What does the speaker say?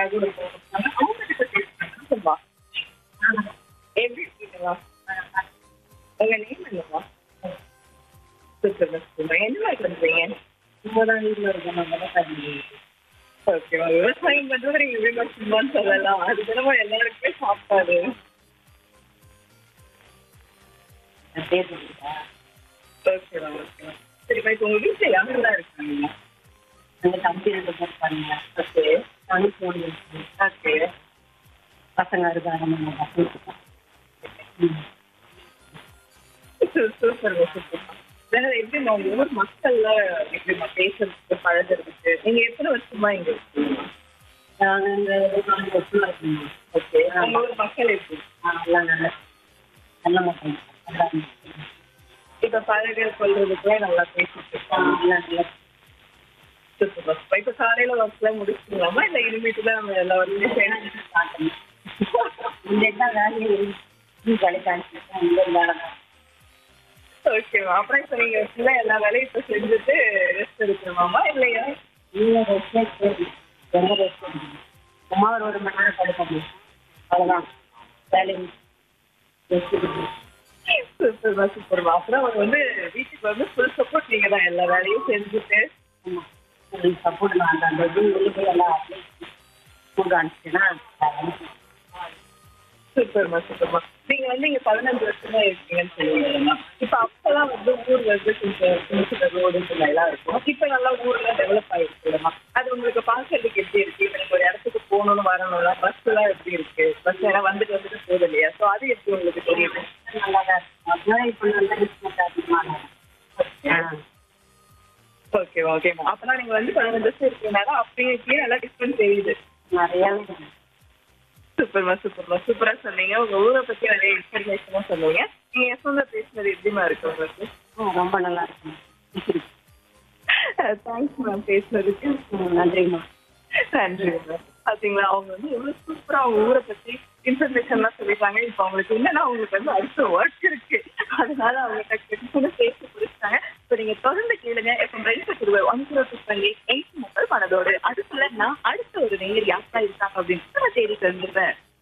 வேலைக்காக ஒரு போறாங்க. அவங்க கிட்ட பேசுறாங்க சொல்லுவா. எப்படி இருக்கீங்களா? உங்க நேம் என்னவா? Super super. என்ன மாதிரி பண்றீங்க? இப்போதான் வீட்டில் இருக்கேன். நம்ம தான் பண்ணி ஓகேவா. விவசாயம் பண்றது நீங்க விமர்சனமான்னு சொல்லலாம். அது தினமும் எல்லாருக்குமே சாப்பாடு. பேசுறேன். ஓகேவா ஓகேவா. சரிப்பா, இப்போ உங்க வீட்டுல யாரெல்லாம் இருக்காங்க? எங்க தம்பி 2 பேர் இருக்காங்க. ஓகே தனி ஃபோன் இருக்கு. ஓகே. பசங்க இருக்காங்க. நம்ம பசங்க இருக்காங்க. ம். Super super. வேற எப்படிமா உங்க ஊர் மக்கள்ல எப்படிமா பேசுறதுக்கு பழகுறதுக்கு நீங்க எத்தனை வருஷமா இங்க இருக்கீங்க? நாங்க இந்த 4 வருஷமா இருக்கோம். ஓகே. உங்க ஊர் மக்கள் எப்படி? எல்லாம் நல்ல நல்ல மக்கள். எல்லாம் இப்ப பழக சொல்றதுக்குலாம் நல்லா பேசிட்டு இருக்காங்க. எல்லாம் நல்ல சூப்பர். இப்ப காலையில ஒர்க்லாம் முடிச்சுக்கலாமா இல்ல இனிமேட்டு தான் நம்ம எல்லா ஒர்க்கையும் செய்யணும்? பார்க்கணும். இந்த தான் வேலையை கழிக்காச்சு இந்த வேலை தான். ஓகேவா. அப்புறம் இப்ப நீங்க ஃபுல்லா எல்லா வேலையும் இப்ப செஞ்சுட்டு ரெஸ்ட் எடுக்கணுமாமா இல்லையா? நீங்கள் ரெஸ்டே சரி. எந்த ரெஸ்ட் எடுக்கணும். சும்மா ஒரு 1 மணி நேரம் படுக்க முடியும். அவ்வளோதான் வேலை ரெஸ்ட் எடுக்கணும். சூப்பர்மா சூப்பர்மா. அப்புறம் அவங்க வந்து வீட்டுக்கு வந்து ஃபுல் சப்போர்ட் நீங்க தான் எல்லா வேலையும் செஞ்சுட்டு. ஆமாம். சப்போர்ட் நான் அந்த இது வெளியே போய் எல்லாம் ஃபுட் அனுப்பிச்சுன்னா சூப்பர்மா சூப்பர்மா. நீங்க வந்து இங்க 15 வருஷமா இருக்கீங்கன்னு சொல்லுவீங்கம்மா. இப்ப அப்பெல்லாம் வந்து ஊர் வந்து கொஞ்சம் சின்ன சின்ன ரோடு எல்லாம் இருக்கும். இப்ப நல்லா ஊர்ல டெவலப் ஆயிருக்குல்லம்மா. அது உங்களுக்கு பாக்குறதுக்கு எப்படி இருக்கு? இப்ப எனக்கு ஒரு இடத்துக்கு போகணும்னு வரணும்னா பஸ் எல்லாம் எப்படி இருக்கு? பஸ் எல்லாம் வந்துட்டு போகுது இல்லையா? ஸோ அது எப்படி உங்களுக்கு தெரியுது? நல்லா தான் இருக்கும். அதனால இப்போ நல்லா டிஸ்கவுண்ட் அதிகமாக ஓகே ஓகேம்மா. அப்பெல்லாம் நீங்க வந்து 15 வருஷம் இருக்கீங்கனால அப்படியே இப்படியே நல்லா டிஃப்ரெண்ட் தெரியுது. நிறையா சூப்பர்மா சூப்பர்மா. சூப்பரா சொன்னீங்க. உங்க ஊரை பத்தி நிறைய இன்ஃபர்மேஷனா சொன்னீங்க. நீங்க எஃப்எம்ல பேசுனது எப்படிமா இருக்கு உங்களுக்கு? ரொம்ப நல்லா இருக்கும். தேங்க்ஸ் மேம் பேசுனதுக்கு. நன்றிம்மா. நன்றி மேம். பாத்தீங்களா அவங்க வந்து எவ்வளவு சூப்பரா அவங்க ஊரை பத்தி இன்ஃபர்மேஷன்லாம் சொல்லிட்டாங்க. இப்போ அவங்களுக்கு என்னன்னா அவங்களுக்கு வந்து அடுத்த ஒர்க் இருக்கு. அதனால அவங்க டக்குனு பேசி முடிச்சிட்டாங்க. இப்போ நீங்க தொடர்ந்து கேளுங்க. எஃப்எம் ரைட் திருவர் 106.8 மக்கள் மனதோடு. அதுக்குள்ள நான் அடுத்த ஒரு நேயர் யாரா இருக்காங்க அப்படின்னு நான் தேடி தெரிஞ்சுப்பேன்.